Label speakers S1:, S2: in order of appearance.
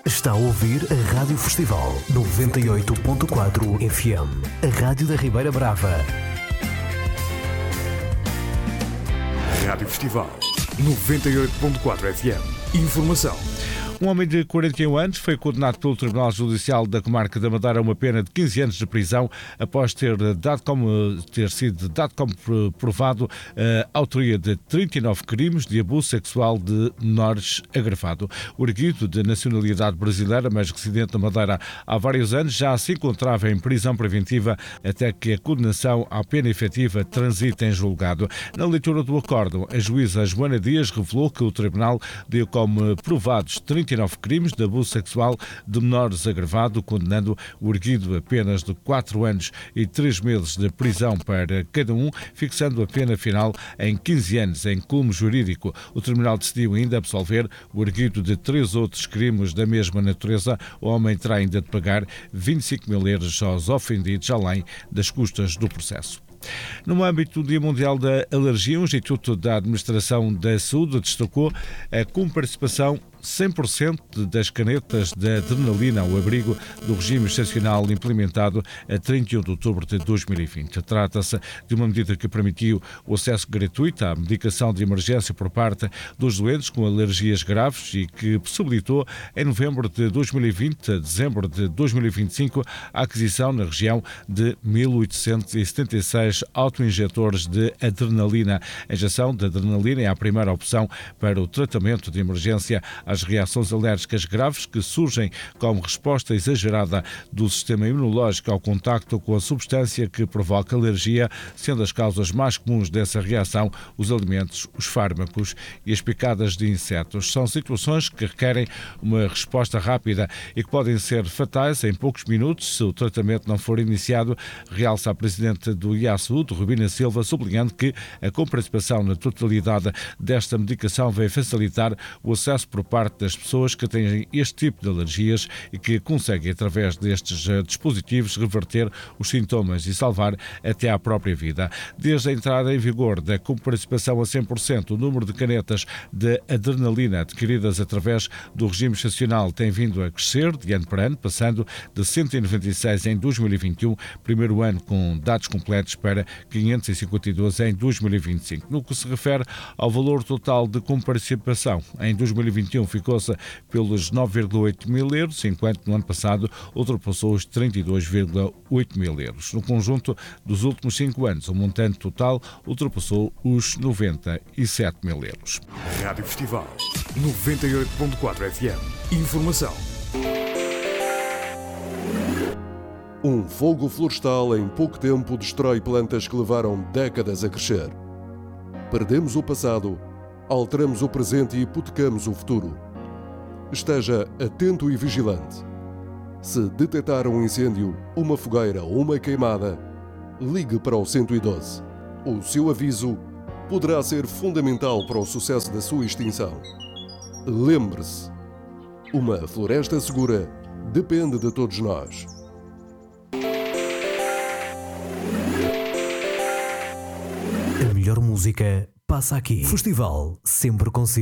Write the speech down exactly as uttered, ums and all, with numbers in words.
S1: Está a ouvir a Rádio Festival noventa e oito ponto quatro F M, a Rádio da Ribeira Brava.
S2: Rádio Festival noventa e oito ponto quatro F M. Informação.
S3: Um homem de quarenta e um anos foi condenado pelo Tribunal Judicial da Comarca da Madeira a uma pena de quinze anos de prisão após ter, dado como, ter sido dado como provado a autoria de trinta e nove crimes de abuso sexual de menores agravado. O arguido, de nacionalidade brasileira, mas residente na Madeira há vários anos, já se encontrava em prisão preventiva até que a condenação à pena efetiva transite em julgado. Na leitura do acórdão, a juíza Joana Dias revelou que o Tribunal deu como provados trinta e nove crimes de abuso sexual de menores agravado, condenando o arguido a penas de quatro anos e três meses de prisão para cada um, fixando a pena final em quinze anos em culmo jurídico. O Tribunal decidiu ainda absolver o arguido de três outros crimes da mesma natureza. O homem terá ainda de pagar vinte e cinco mil euros aos ofendidos, além das custas do processo. No âmbito do Dia Mundial da Alergia, o Instituto da Administração da Saúde destacou a comparticipação cem por cento das canetas de adrenalina ao abrigo do regime excepcional implementado a trinta e um de outubro de dois mil e vinte. Trata-se de uma medida que permitiu o acesso gratuito à medicação de emergência por parte dos doentes com alergias graves e que possibilitou, em novembro de dois mil e vinte a dezembro de dois mil e vinte e cinco, a aquisição na região de mil oitocentos e setenta e seis autoinjetores de adrenalina. A injeção de adrenalina é a primeira opção para o tratamento de emergência às reações alérgicas graves que surgem como resposta exagerada do sistema imunológico ao contacto com a substância que provoca alergia, sendo as causas mais comuns dessa reação os alimentos, os fármacos e as picadas de insetos. São situações que requerem uma resposta rápida e que podem ser fatais em poucos minutos se o tratamento não for iniciado, realça a presidente do I A Saúde, Rubina Silva, sublinhando que a comparticipação na totalidade desta medicação vai facilitar o acesso por parte das pessoas que têm este tipo de alergias e que conseguem, através destes dispositivos, reverter os sintomas e salvar até a própria vida. Desde a entrada em vigor da comparticipação a cem por cento, o número de canetas de adrenalina adquiridas através do regime excepcional tem vindo a crescer de ano para ano, passando de cento e noventa e seis em dois mil e vinte e um, primeiro ano com dados completos, para quinhentos e cinquenta e dois em dois mil e vinte e cinco. No que se refere ao valor total de comparticipação, em dois mil e vinte e um ficou-se pelos nove vírgula oito mil euros, enquanto no ano passado ultrapassou os trinta e dois vírgula oito mil euros. No conjunto dos últimos cinco anos, o montante total ultrapassou os noventa e sete mil euros.
S2: Rádio Festival noventa e oito ponto quatro F M. Informação.
S4: Um fogo florestal em pouco tempo destrói plantas que levaram décadas a crescer. Perdemos o passado, alteramos o presente e hipotecamos o futuro. Esteja atento e vigilante. Se detectar um incêndio, uma fogueira ou uma queimada, ligue para o cento e doze. O seu aviso poderá ser fundamental para o sucesso da sua extinção. Lembre-se, uma floresta segura depende de todos nós.
S1: A melhor música passa aqui. Festival sempre consigo.